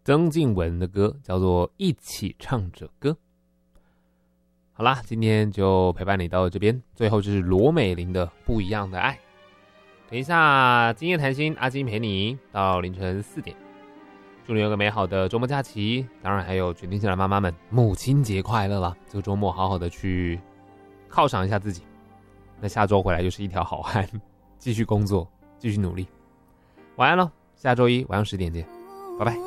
曾静文的歌，叫做《一起唱着歌》。好啦，今天就陪伴你到这边，最后就是罗美玲的《不一样的爱》。等一下，今夜谈心，阿金陪你到凌晨4点。祝你有个美好的周末假期，当然还有决定性的妈妈们，母亲节快乐啦！这个周末好好的去犒赏一下自己。那下周回来就是一条好汉，继续工作，继续努力。晚安咯，下周一晚上10点见，拜拜。